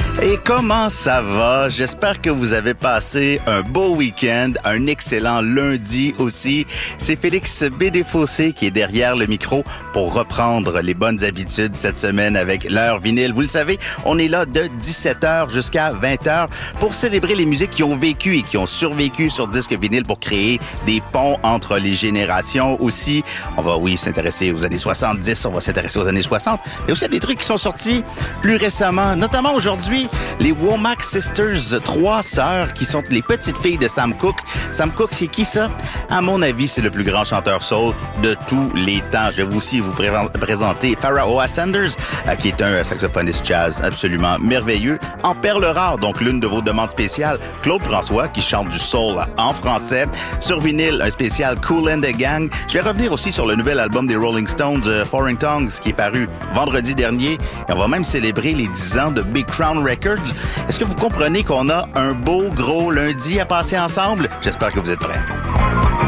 Et comment ça va? J'espère que vous avez passé un beau week-end, un excellent lundi aussi. C'est Félix Bédéfossé qui est derrière le micro pour reprendre les bonnes habitudes cette semaine avec l'heure vinyle. Vous le savez, on est là de 17h jusqu'à 20h pour célébrer les musiques qui ont vécu et qui ont survécu sur disque vinyle pour créer des ponts entre les générations aussi. On va, oui, s'intéresser aux années 70, on va s'intéresser aux années 60, mais aussi à des trucs qui sont sortis plus récemment, notamment aujourd'hui, les Womack Sisters, 3 sœurs qui sont les petites filles de Sam Cooke. Sam Cooke, c'est qui ça? À mon avis, c'est le plus grand chanteur soul de tous les temps. Je vais aussi vous présenter Pharaoh Sanders, qui est un saxophoniste jazz absolument merveilleux. En perle rare, donc l'une de vos demandes spéciales, Claude François, qui chante du soul en français. Sur vinyle, un spécial Kool and the Gang. Je vais revenir aussi sur le nouvel album des Rolling Stones, Foreign Tongues, qui est paru vendredi dernier. Et on va même célébrer les 10 ans de Big Crown Records. Est-ce que vous comprenez qu'on a un beau gros lundi à passer ensemble? J'espère que vous êtes prêts.